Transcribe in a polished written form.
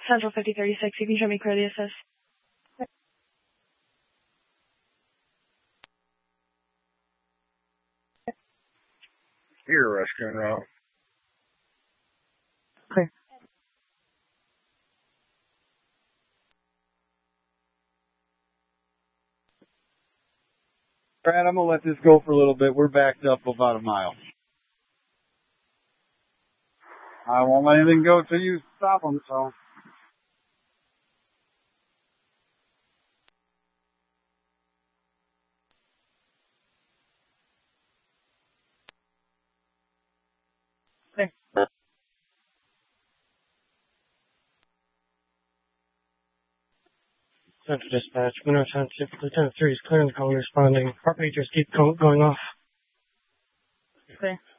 Central 5036, you can show me clear the assist. You're rescuing route. Clear. Brad, I'm going to let this go for a little bit. We're backed up about a mile. I won't let anything go till you stop them, so. Clear. Central Dispatch, Monroe Township, Lieutenant 3 is clear on the call responding. Heart rate just keep going off. Clear.